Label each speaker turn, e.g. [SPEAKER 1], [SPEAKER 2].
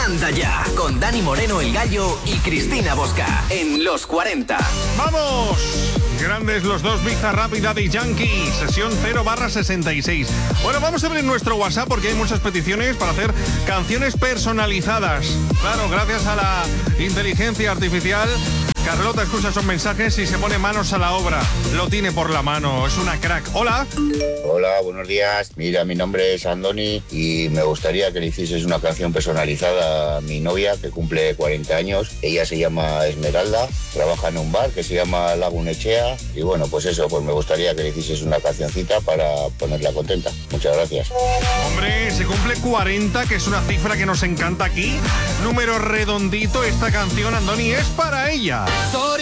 [SPEAKER 1] Anda ya, con Dani Moreno el Gallo y Cristina Bosca, en Los 40.
[SPEAKER 2] ¡Vamos! Grandes los dos, Bizarrap y Daddy Yankee, sesión 0/66. Bueno, vamos a abrir nuestro WhatsApp porque hay muchas peticiones para hacer canciones personalizadas. Claro, gracias a la inteligencia artificial, Carlota escucha esos mensajes y se pone manos a la obra. Lo tiene por la mano, es una crack. Hola.
[SPEAKER 3] Hola, buenos días. Mira, mi nombre es Andoni y me gustaría que le hicieses una canción personalizada a mi novia que cumple 40 años. Ella se llama Esmeralda, trabaja en un bar que se llama Lagunechea y bueno, pues eso, pues me gustaría que le hicieses una cancioncita para ponerla contenta. Muchas gracias.
[SPEAKER 2] Hombre, se cumple 40, que es una cifra que nos encanta aquí. Número redondito, esta canción, Andoni, es para ella.
[SPEAKER 4] Sorry.